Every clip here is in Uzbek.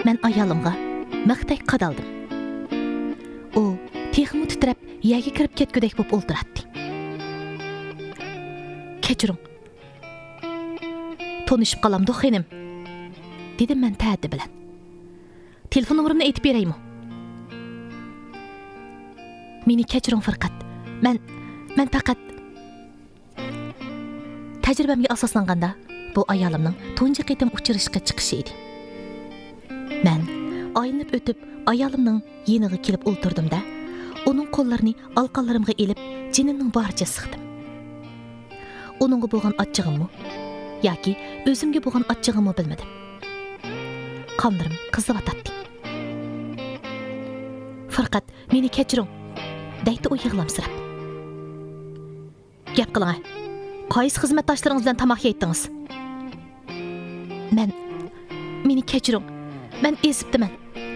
Mən ayalımğa maqtay qadaldım. O, teximi titrəb, yerga kirib ketgudek bo'lib o'ltiratdi. Kechiring. Tonishib qolamdi, xenim. Dedim mən ta'addi bilan. Telefon nomerimni aytib beraymi? Meni kechiring Farqat. Men faqat tajribamga asoslanganda bu ayolimning tunji qitim uchrashishga chiqishi edi. Men aylanib o'tib ayolimning yeniga kelib o'ltirdimda, uning qo'llarini alqanlarimga elib, jinimning boricha siqdim. Uningga bo'lgan achchig'immi yoki o'zimga bo'lgan achchig'immi bilmadim. Qonlarim qizib atadi. Farqat meni kechiring, deydi u yig'lamsirab. Gap qiling. Qaysi xizmatdoshlaringiz bilan tamoq yeydingiz? Meni kechiring. Men ezibdiman.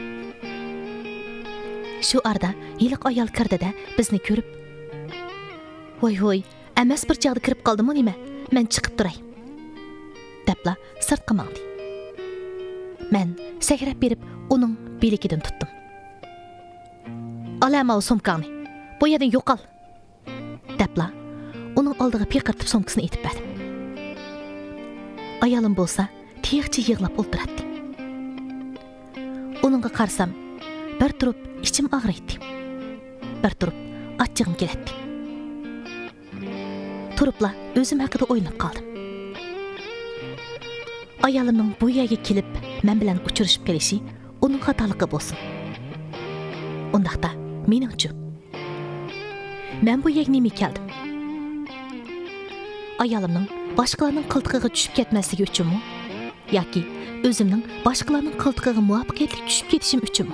Shu arada yiliq ayol kirdi-da bizni ko'rib, "Voy, emas bir chaqda kirib qoldimmi nima? Men chiqib turay." debla sirtqa mangdi. Men sakrab berib uning belikidan tutdim. "Olama o sumkani. Bu yerdan yo'qol." debla uning oldiga piqirtib sumkasini etib berdim. Ayolim bo'lsa, tiyaqcha yig'lab o'ltiradi. Uningga qarsam, bir turib ichim og'riydi. Bir turib achchig'im keladi. Turibla o'zim haqida o'ylab qoldim. Ayolimning bu yerga kelib, men bilan uchrashib kelishi uning xatoligi bo'lsin. Undaqda meningchi. Men bu yerga nima keldim? Ayolimning boshqalarning qiltig'iga tushib ketmasligi uchunmi? Yoki o'zimning boshqalarning qiltig'iga muvaffaqiyatli tushib ketishim uchunmi?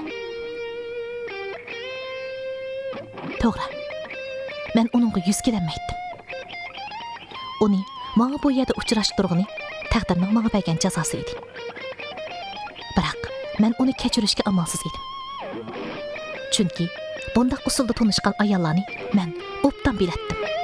To'g'ri. Men uningga yuz kelolmaydim. Uni menga bu yerda uchrashtirg'ini taqdirning menga bergan jazosi edi. Biroq men uni kechirishga amalsiz edim. Chunki bundaq usulda tanishgan ayollarni men obdan biletdim.